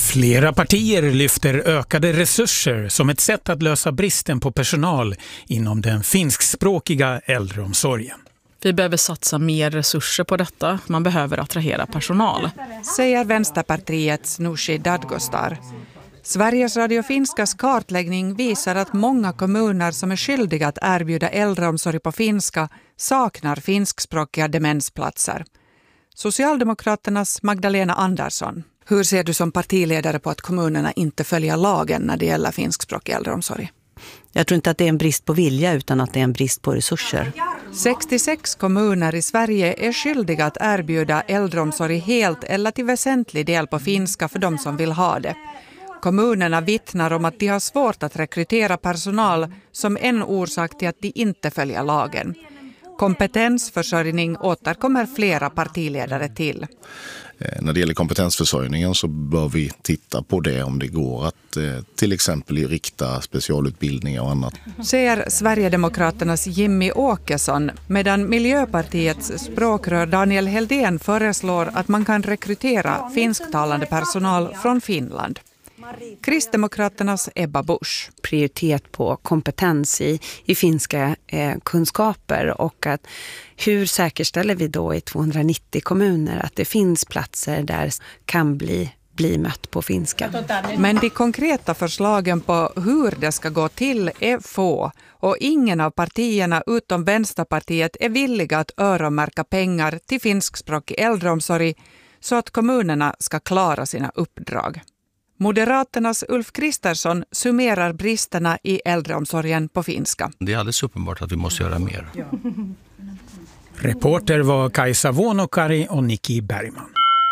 Flera partier lyfter ökade resurser som ett sätt att lösa bristen på personal inom den finskspråkiga äldreomsorgen. Vi behöver satsa mer resurser på detta. Man behöver attrahera personal, säger Vänsterpartiets Nooshi Dadgostar. Sveriges Radio Finskas kartläggning visar att många kommuner som är skyldiga att erbjuda äldreomsorg på finska saknar finskspråkiga demensplatser. Socialdemokraternas Magdalena Andersson. Hur ser du som partiledare på att kommunerna inte följer lagen när det gäller finskspråkig äldreomsorg? Jag tror inte att det är en brist på vilja utan att det är en brist på resurser. 66 kommuner i Sverige är skyldiga att erbjuda äldreomsorg helt eller till väsentlig del på finska för de som vill ha det. Kommunerna vittnar om att de har svårt att rekrytera personal som en orsak till att de inte följer lagen. Kompetensförsörjning återkommer flera partiledare till. När det gäller kompetensförsörjningen så bör vi titta på det om det går att till exempel rikta specialutbildningar och annat. Säger Sverigedemokraternas Jimmy Åkesson, medan Miljöpartiets språkrör Daniel Heldén föreslår att man kan rekrytera finsktalande personal från Finland. Kristdemokraternas Ebba Busch. Prioritet på kompetens i finska kunskaper och att hur säkerställer vi då i 290 kommuner att det finns platser där kan bli mött på finska. Men de konkreta förslagen på hur det ska gå till är få och ingen av partierna utom Vänsterpartiet är villiga att öronmärka pengar till finskspråkig äldreomsorg så att kommunerna ska klara sina uppdrag. Moderaternas Ulf Kristersson summerar bristerna i äldreomsorgen på finska. Det är alldeles uppenbart att vi måste göra mer. Reporter var Kajsa Vuonokari och Nikki Bergman.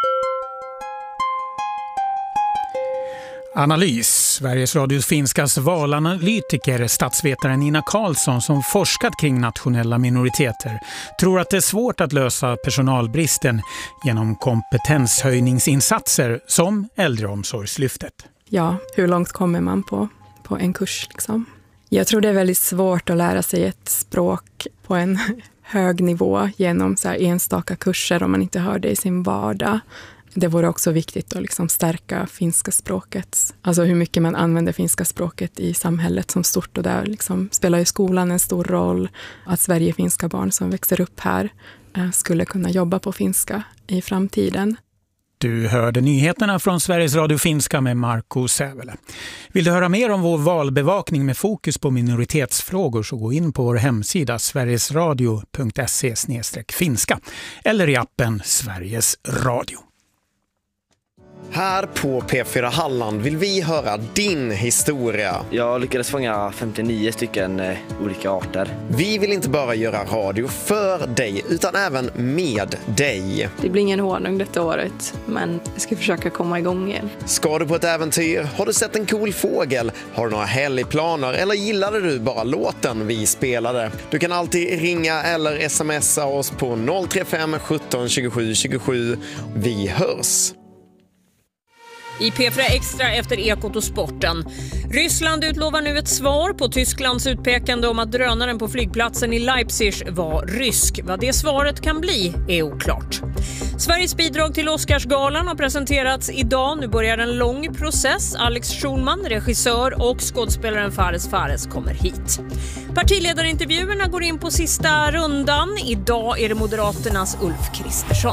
Analys. Sveriges Radios Finskas valanalytiker, statsvetaren Nina Karlsson som forskat kring nationella minoriteter, tror att det är svårt att lösa personalbristen genom kompetenshöjningsinsatser som äldreomsorgslyftet. Ja, hur långt kommer man på en kurs liksom? Jag tror det är väldigt svårt att lära sig ett språk på en hög nivå genom så här enstaka kurser om man inte hör det i sin vardag. Det vore också viktigt att liksom stärka finska språket. Alltså hur mycket man använder finska språket i samhället som stort. Och där liksom spelar ju skolan en stor roll. Att Sverige-finska barn som växer upp här skulle kunna jobba på finska i framtiden. Du hörde nyheterna från Sveriges Radio Finska med Marco Sävele. Vill du höra mer om vår valbevakning med fokus på minoritetsfrågor så gå in på vår hemsida sverigesradio.se/finska eller i appen Sveriges Radio. Här på P4 Halland vill vi höra din historia. Jag lyckades fånga 59 stycken olika arter. Vi vill inte bara göra radio för dig utan även med dig. Det blir ingen honung detta året, men jag ska försöka komma igång igen. Ska du på ett äventyr? Har du sett en cool fågel? Har du några helgplaner? Eller gillade du bara låten vi spelade? Du kan alltid ringa eller smsa oss på 035 17 27 27. Vi hörs! I P4 Extra efter Ekot och sporten. Ryssland utlovar nu ett svar på Tysklands utpekande om att drönaren på flygplatsen i Leipzig var rysk. Vad det svaret kan bli är oklart. Sveriges bidrag till Oscarsgalan har presenterats idag. Nu börjar en lång process. Alex Schulman, regissör och skådespelaren Fares kommer hit. Partiledarintervjuerna går in på sista rundan. Idag är det Moderaternas Ulf Kristersson.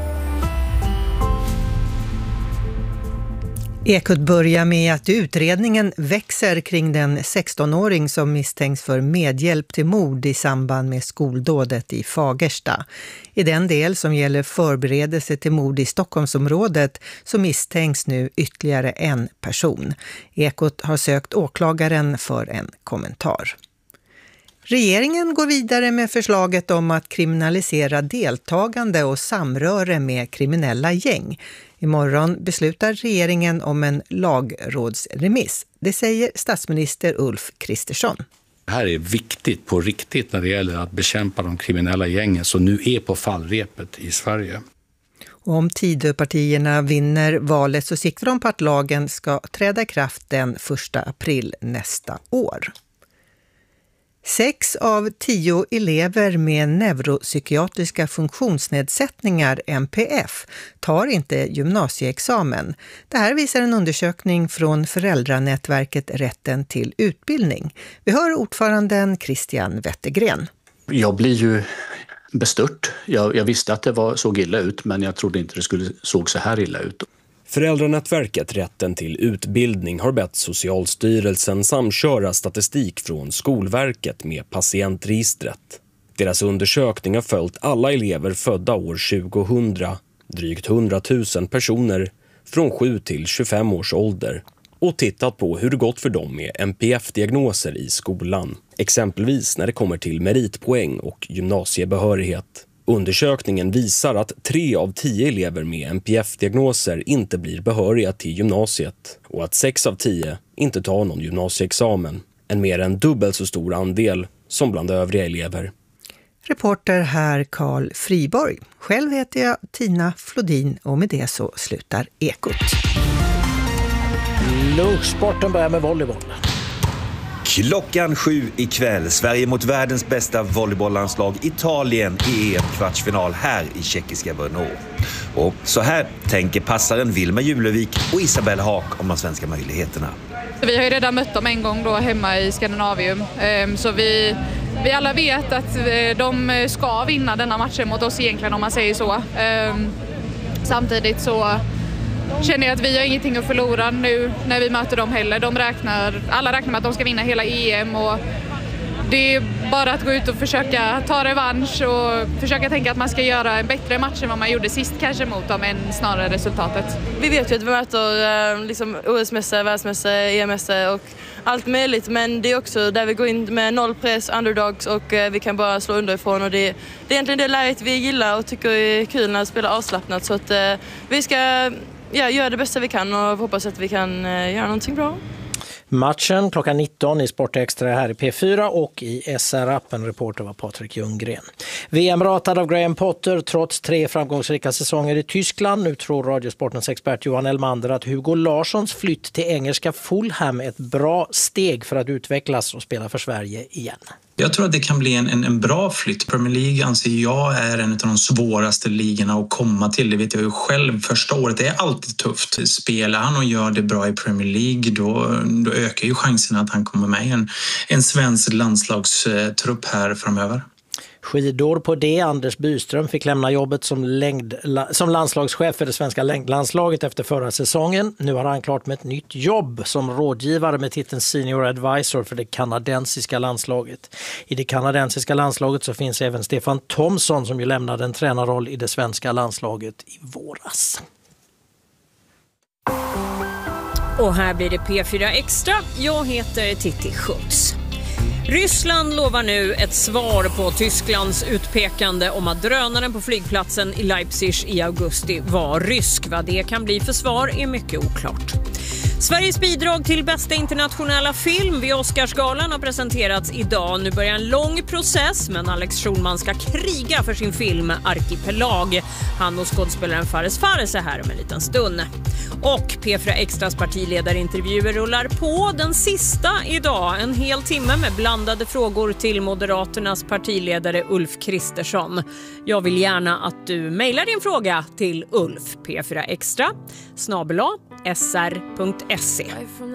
Ekot börjar med att utredningen växer kring den 16-åring som misstänks för medhjälp till mord i samband med skoldådet i Fagersta. I den del som gäller förberedelse till mord i Stockholmsområdet så misstänks nu ytterligare en person. Ekot har sökt åklagaren för en kommentar. Regeringen går vidare med förslaget om att kriminalisera deltagande och samröre med kriminella gäng. Imorgon beslutar regeringen om en lagrådsremiss. Det säger statsminister Ulf Kristersson. Det här är viktigt på riktigt när det gäller att bekämpa de kriminella gängen som nu är på fallrepet i Sverige. Och om Tidöpartierna vinner valet så siktar de på att lagen ska träda i kraft den 1 april nästa år. 6 av 10 elever med neuropsykiatriska funktionsnedsättningar, NPF, tar inte gymnasieexamen. Det här visar en undersökning från föräldranätverket Rätten till utbildning. Vi hör ordföranden Christian Wettergren. Jag blir ju bestört. Jag visste att det såg illa ut, men jag trodde inte det såg så här illa ut. Föräldranätverket Rätten till utbildning har bett Socialstyrelsen samköra statistik från Skolverket med patientregistret. Deras undersökning har följt alla elever födda år 2000, drygt 100 000 personer från 7 till 25 års ålder, och tittat på hur det gått för dem med NPF-diagnoser i skolan, exempelvis när det kommer till meritpoäng och gymnasiebehörighet. Undersökningen visar att 3 av 10 elever med NPF-diagnoser inte blir behöriga till gymnasiet och att 6 av 10 inte tar någon gymnasieexamen. En mer än dubbelt så stor andel som bland övriga elever. Reporter här Carl Friborg. Själv heter jag Tina Flodin och med det så slutar Ekot. Lunchsporten börjar med volleyboll. Klockan 7 ikväll. Sverige mot världens bästa volleybolllandslag Italien i EM-kvartsfinal här i tjeckiska Brno. Och så här tänker passaren Vilma Julevik och Isabelle Haak om de svenska möjligheterna. Vi har ju redan mött dem en gång då hemma i Skandinavium. Så vi alla vet att de ska vinna denna matchen mot oss egentligen, om man säger så. Samtidigt så känner jag att vi har ingenting att förlora nu när vi möter dem heller. Alla räknar med att de ska vinna hela EM och det är bara att gå ut och försöka ta revansch och försöka tänka att man ska göra en bättre match än vad man gjorde sist kanske mot dem än snarare resultatet. Vi vet ju att vi möter liksom OS-mässor, världsmässor, EM-mässor och allt möjligt, men det är också där vi går in med noll press, underdogs och vi kan bara slå underifrån och det är egentligen det läget vi gillar och tycker är kul när vi spelar avslappnat, så att vi ska göra det bästa vi kan och hoppas att vi kan göra någonting bra. Matchen klockan 19 i Sportextra här i P4 och i SR-appen. Reporter var Patrik Ljunggren. VM-ratad av Graham Potter trots 3 framgångsrika säsonger i Tyskland. Nu tror Radiosportens expert Johan Elmander att Hugo Larssons flytt till engelska Fulham är ett bra steg för att utvecklas och spela för Sverige igen. Jag tror att det kan bli en bra flytt. Premier League anser jag är en av de svåraste ligorna att komma till. Det vet jag ju själv. Första året är alltid tufft. Spelar han och gör det bra i Premier League då ökar ju chansen att han kommer med i en svensk landslagstrupp här framöver. Skidor på det. Anders Byström fick lämna jobbet som landslagschef för det svenska längdlandslaget efter förra säsongen. Nu har han klart med ett nytt jobb som rådgivare med titeln Senior Advisor för det kanadensiska landslaget. I det kanadensiska landslaget så finns även Stefan Thomsson som ju lämnade en tränarroll i det svenska landslaget i våras. Och här blir det P4 Extra. Jag heter Titti Schultz. Ryssland lovar nu ett svar på Tysklands utpekande om att drönaren på flygplatsen i Leipzig i augusti var rysk. Vad det kan bli för svar är mycket oklart. Sveriges bidrag till bästa internationella film vid Oscarsgalan har presenterats idag. Nu börjar en lång process, men Alex Schulman ska kriga för sin film Arkipelag. Han och skådespelaren Fares Fares är här om en liten stund. Och P4 Extras partiledarintervjuer rullar på, den sista idag. En hel timme med blandade frågor till Moderaternas partiledare Ulf Kristersson. Jag vill gärna att du mejlar din fråga till ulf.p4extra@sr.se.